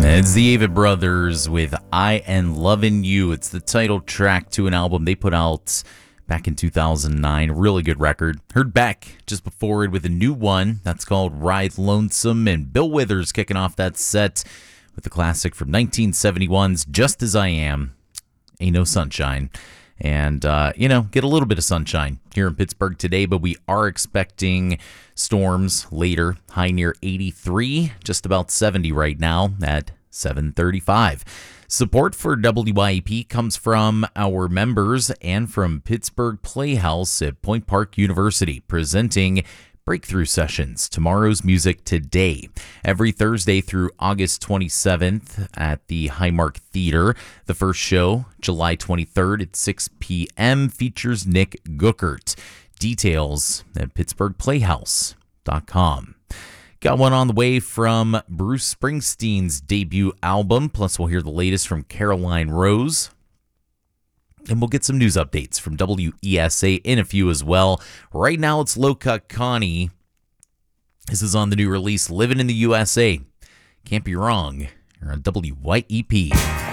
It's the Avett Brothers with I Am Lovin' You. It's the title track to an album they put out back in 2009. Really good record. Heard Beck just before it with a new one that's called Ride Lonesome, and Bill Withers kicking off that set with the classic from 1971's Just As I Am. Ain't No Sunshine. And, get a little bit of sunshine here in Pittsburgh today, but we are expecting storms later. High near 83, just about 70 right now at 7:35. Support for WYEP comes from our members and from Pittsburgh Playhouse at Point Park University, presenting Breakthrough Sessions, Tomorrow's Music Today, every Thursday through August 27th at the Highmark Theater. The first show, July 23rd at 6 p.m., features Nick Guckert. Details at pittsburghplayhouse.com. Got one on the way from Bruce Springsteen's debut album, plus we'll hear the latest from Caroline Rose. And we'll get some news updates from WESA in a few as well. Right now, it's Low Cut Connie. This is on the new release, Living in the USA. Can't be wrong. You're on WYEP.